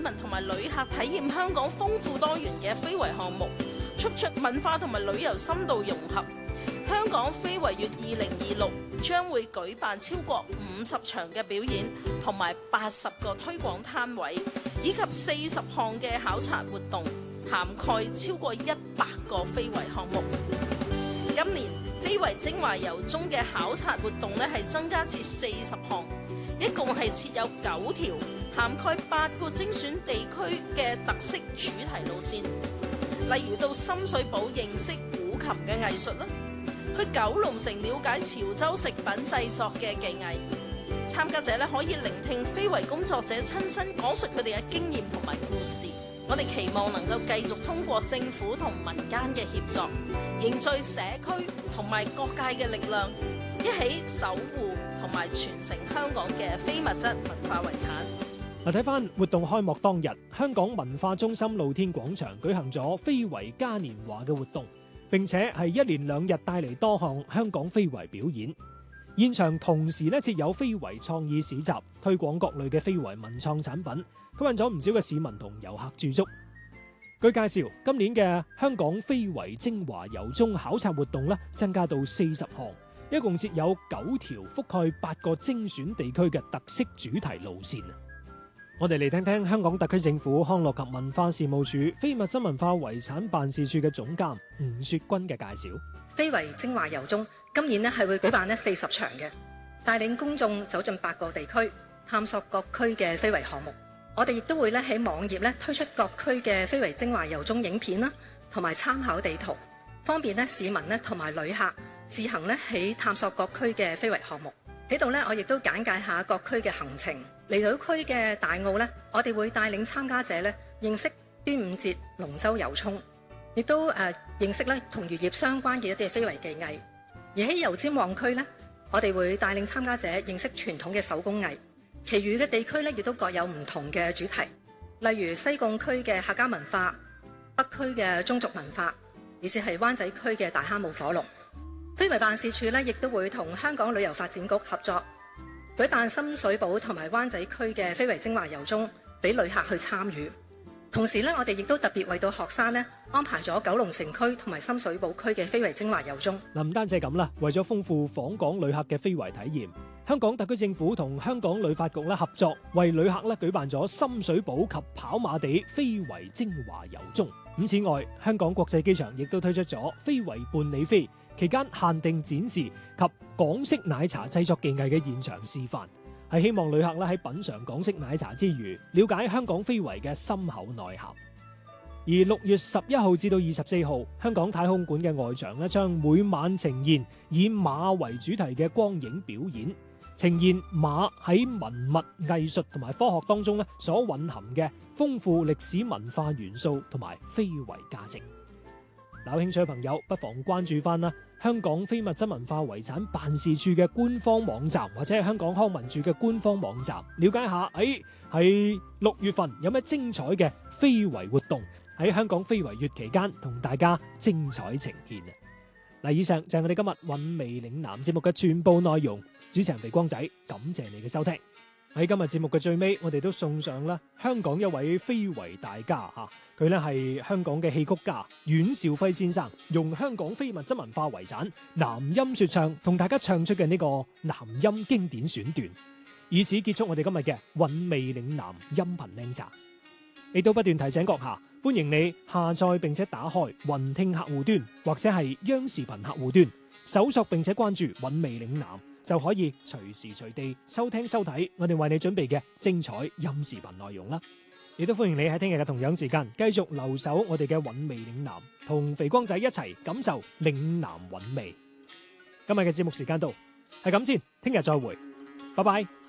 民同埋旅客體驗香港豐富多元嘅非遺項目，促出文化同埋旅遊深度融合。香港非遺月2026將會舉辦超過50場嘅表演，同埋80個推廣攤位，以及40項嘅考察活動，涵蓋超過100個非遺項目。今年非遺精華遊中嘅考察活動係增加至40項，一共係設有9條，涵蓋8個精選地區嘅特色主題路線，例如到深水埗認識古琴嘅藝術啦，去九龍城了解潮州食品製作嘅技藝。參加者可以聆聽非遺工作者親身講述佢哋嘅經驗同埋故事。我哋期望能夠繼續通過政府同民間嘅協作，凝聚社區同埋各界嘅力量，一起守護同埋傳承香港嘅非物質文化遺產。 睇翻活動開幕當日，香港文化中心露天廣場舉行咗非遺嘉年華嘅活動，並且係1連2日帶嚟多項香港非遺表演。現場同時設有非遺創意市集，推廣各類嘅非遺文創產品，吸引咗唔少嘅市民同遊客駐足。據介紹，今年嘅香港非遺精華遊中考察活動增加到40項，一共設有9條覆蓋8個精選地區嘅特色主題路線。我哋嚟聽聽香港特區政府康樂及文化事務署非物質文化遺產辦事處嘅總監吳雪君嘅介紹。 非遺精華遊中今年係會舉辦40場嘅，帶領公眾走進8個地區，探索各區嘅非遺項目。我哋亦都會喺網頁推出各區嘅非遺精華遊中影片啦，同埋參考地圖，方便市民同埋旅客自行喺探索各區嘅非遺項目。喺度我亦都簡介下各區嘅行程。離島區嘅大澳我哋會帶領參加者認識端午節龍舟遊涌，亦都認識同漁業相關嘅一啲非遺技藝。而喺油尖旺區我哋會帶領參加者認識傳統嘅手工藝。其餘嘅地區亦都各有唔同嘅主題，例如西貢區嘅客家文化、北區嘅宗族文化，以至係灣仔區嘅大坑舞火龍。非遺辦事處亦都會同香港旅遊發展局合作，舉辦深水埗同埋灣仔區嘅非遺精華遊中，俾旅客去參與。同時我哋亦都特別為到學生安排咗九龍城區同埋深水埗區嘅非遺精華遊中。 唔單止係咁啦，為咗豐富訪港旅客嘅非遺體驗，香港特區政府同香港旅發局合作，為旅客舉辦咗深水埗及跑馬地非遺精華遊中。此外，香港國際機場亦都推出咗非遺伴你飛，期間限定展示及港式奶茶製作技藝嘅現場示範，係希望旅客喺品嘗港式奶茶之餘，了解香港非遺嘅深厚內涵。而6月11號至到24號，香港太空館嘅外牆將每晚呈現以馬為主題嘅光影表演，呈現馬喺文物藝術同埋科學當中所蘊含嘅豐富歷史文化元素同埋非遺價值。有興趣嘅朋友不妨關注翻香港非物質文化遺產辦事處嘅官方網站，或者係香港康文署嘅官方網站，了解下喺6月份有咩精彩嘅非遺活動喺香港非遺月期間同大家精彩呈現。以上就係我哋今日韻味嶺南節目嘅全部內容。主持人肥光仔，感謝你嘅收聽。喺今日節目嘅最尾，我哋都送上香港一位非遺大家佢係香港嘅戲曲家阮兆輝先生，用香港非物質文化遺產南音說唱同大家唱出嘅呢個南音經典選段，以此結束我哋今日嘅韻味嶺南音頻靚茶。亦都不斷提醒閣下，歡迎你下載並且打開雲聽客戶端或者係央視頻客戶端，搜索並且關注韻味嶺南，就可以隨時隨地收聽收睇我哋為你準備嘅精彩音視頻內容啦。亦都歡迎你喺聽日嘅同樣時間繼續留守我哋嘅韻味嶺南，同肥光仔一齊感受嶺南韻味。今日嘅節目時間到，係咁先，聽日再會，拜拜。